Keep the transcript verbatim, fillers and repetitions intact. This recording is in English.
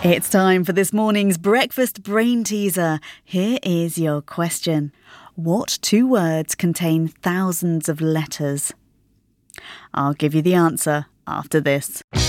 It's time for this morning's breakfast brain teaser. Here is your question. What two words contain thousands of letters? I'll give you the answer after this.